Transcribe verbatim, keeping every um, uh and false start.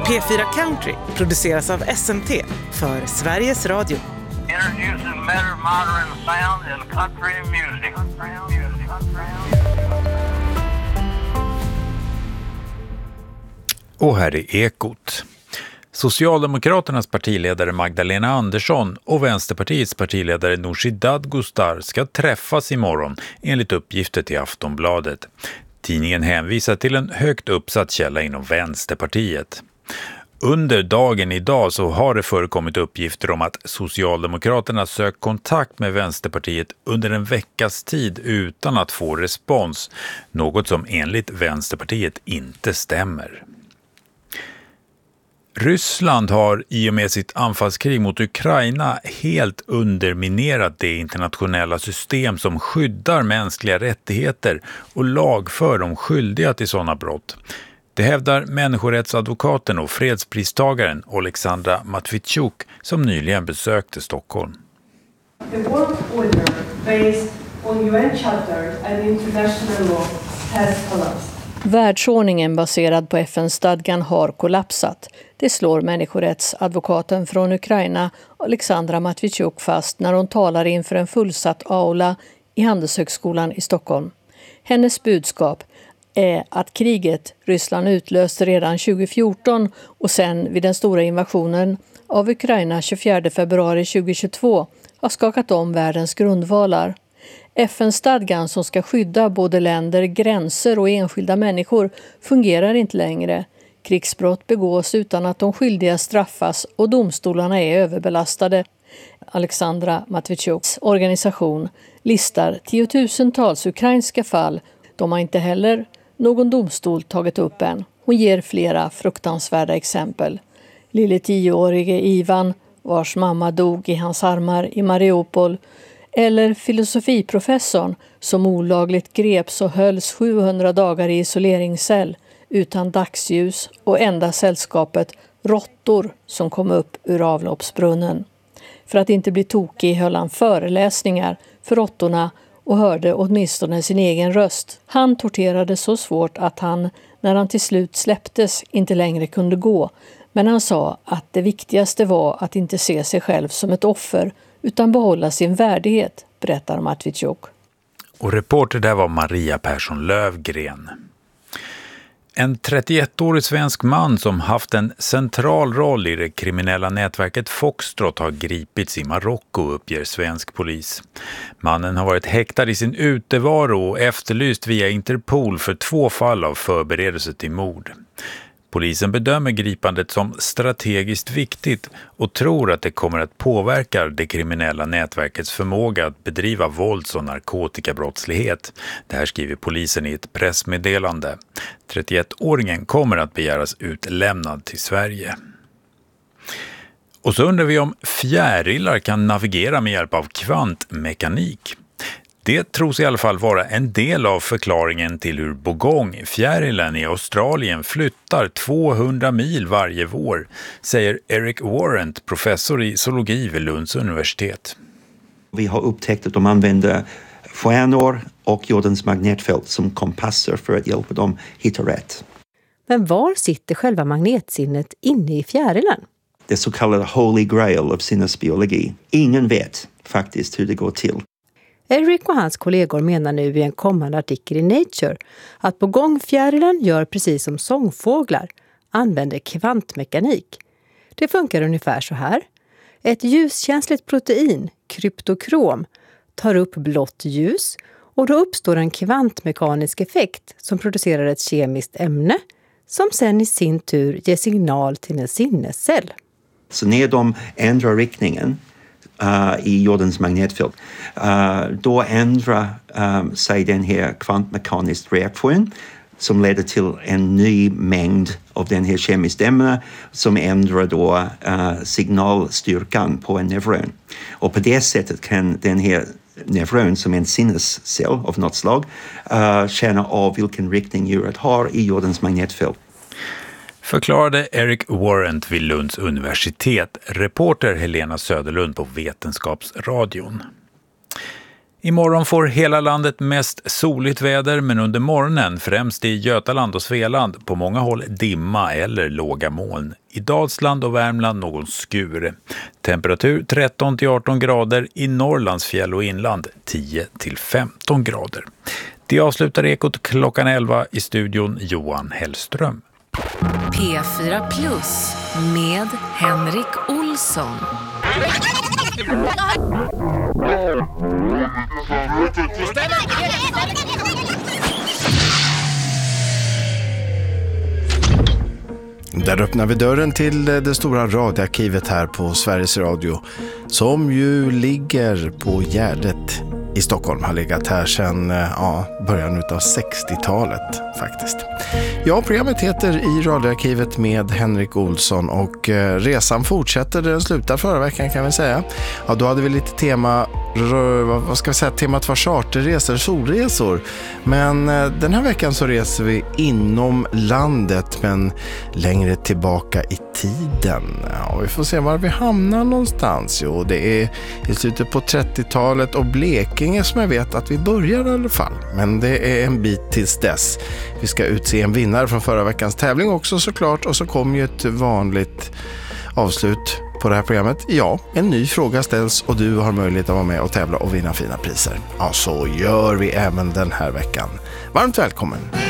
P fyra Country produceras av S M T för Sveriges Radio. Introducing better modern sound in country music. Och här är Ekot. Socialdemokraternas partiledare Magdalena Andersson och Vänsterpartiets partiledare Nooshi Dadgostar ska träffas imorgon enligt uppgifter till Aftonbladet. Tidningen hänvisar till en högt uppsatt källa inom Vänsterpartiet. Under dagen idag så har det förekommit uppgifter om att Socialdemokraterna sökt kontakt med Vänsterpartiet under en veckas tid utan att få respons, något som enligt Vänsterpartiet inte stämmer. Ryssland har i och med sitt anfallskrig mot Ukraina helt underminerat det internationella system som skyddar mänskliga rättigheter och lagför de skyldiga till sådana brott. Det hävdar människorättsadvokaten och fredspristagaren Alexandra Matvichuk som nyligen besökte Stockholm. The world order based on U N charters and international law has collapsed. Världsordningen baserad på F N-stadgan har kollapsat. Det slår människorättsadvokaten från Ukraina Alexandra Matvichuk fast när hon talar inför en fullsatt aula i Handelshögskolan i Stockholm. Hennes budskap är att kriget Ryssland utlöste redan tjugo fjorton och sen vid den stora invasionen av Ukraina tjugofjärde februari tjugohundratjugotvå har skakat om världens grundvalar. F N-stadgan som ska skydda både länder, gränser och enskilda människor fungerar inte längre. Krigsbrott begås utan att de skyldiga straffas och domstolarna är överbelastade. Alexandra Matvichuks organisation listar tiotusentals ukrainska fall. De har inte heller någon domstol tagit upp än. Hon ger flera fruktansvärda exempel. Lille tioårige Ivan, vars mamma dog i hans armar i Mariupol, eller filosofiprofessorn som olagligt greps och hölls sjuhundra dagar i isoleringscell utan dagsljus och enda sällskapet råttor som kom upp ur avloppsbrunnen. För att inte bli tokig höll han föreläsningar för råttorna och hörde åtminstone sin egen röst. Han torterade så svårt att han, när han till slut släpptes, inte längre kunde gå. Men han sa att det viktigaste var att inte se sig själv som ett offer utan behålla sin värdighet, berättar Matvichuk. Och reporter där var Maria Persson Lövgren. En trettioettårig svensk man som haft en central roll i det kriminella nätverket Foxtrot har gripits i Marocko, uppger svensk polis. Mannen har varit häktad i sin utevaro och efterlyst via Interpol för två fall av förberedelse till mord. Polisen bedömer gripandet som strategiskt viktigt och tror att det kommer att påverka det kriminella nätverkets förmåga att bedriva vålds- och narkotikabrottslighet. Det här skriver polisen i ett pressmeddelande. trettioettåringen kommer att begäras utlämnad till Sverige. Och så undrar vi om fjärilar kan navigera med hjälp av kvantmekanik. Det tros i alla fall vara en del av förklaringen till hur bogongfjärilen i Australien flyttar tvåhundra mil varje vår, säger Eric Warrant, professor i zoologi vid Lunds universitet. Vi har upptäckt att de använder stjärnor och jordens magnetfält som kompasser för att hjälpa dem hitta rätt. Men var sitter själva magnetsinnet inne i fjärilen? Det så kallade holy grail av sinnesbiologi. Ingen vet faktiskt hur det går till. Eric och hans kollegor menar nu i en kommande artikel i Nature att bogongfjärilen gör precis som sångfåglar, använder kvantmekanik. Det funkar ungefär så här. Ett ljuskänsligt protein, kryptokrom, tar upp blått ljus och då uppstår en kvantmekanisk effekt som producerar ett kemiskt ämne som sen i sin tur ger signal till en sinnescell. Så när de ändrar riktningen Uh, i jordens magnetfält, uh, då ändrar um, sig den här kvantmekaniska reaktionen som leder till en ny mängd av den här kemiska ämnen som ändrar då uh, signalstyrkan på en neuron. Och på det sättet kan den här neuron som en sinnescell av något slag uh, känna av vilken riktning djuret har i jordens magnetfält. Förklarade Eric Warrant vid Lunds universitet, reporter Helena Söderlund på Vetenskapsradion. Imorgon får hela landet mest soligt väder, men under morgonen främst i Götaland och Svealand på många håll dimma eller låga moln. I Dalsland och Värmland någon skur. Temperatur tretton till arton grader, i Norrlands fjäll och inland tio till femton grader. Det avslutar Ekot klockan elva, i studion Johan Hellström. P fyra Plus med Henrik Olsson. Där öppnar vi dörren till det stora radioarkivet här på Sveriges Radio, som ju ligger på Gärdet i Stockholm. Har legat här sedan ja, början av sextiotalet faktiskt. Ja, programmet heter I radioarkivet med Henrik Olsson, och eh, resan fortsätter. Den slutade förra veckan kan vi säga. Ja, då hade vi lite tema, vad ska vi säga, temat var charterresor, solresor. Men eh, den här veckan så reser vi inom landet, men längre tillbaka i tiden. Ja, vi får se var vi hamnar någonstans. Jo, det är i slutet på trettiotalet och Blekinge som jag vet att vi börjar i alla fall. Men det är en bit tills dess. Vi ska utse en vinnare från förra veckans tävling också såklart, och så kommer ju ett vanligt avslut på det här programmet. Ja, en ny fråga ställs och du har möjlighet att vara med och tävla och vinna fina priser. Ja, så gör vi även den här veckan. Varmt välkommen!